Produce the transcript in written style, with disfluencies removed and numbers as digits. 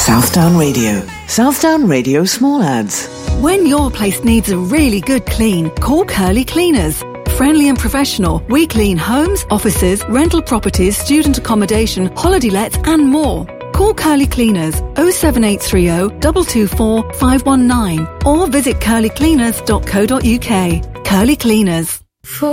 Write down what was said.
Southdown Radio. Southdown Radio Small Ads. When your place needs a really good clean, call Curly Cleaners. Friendly and professional, we clean homes, offices, rental properties, student accommodation, holiday lets and more. Call Curly Cleaners 07830 224 519 or visit curlycleaners.co.uk. Curly Cleaners.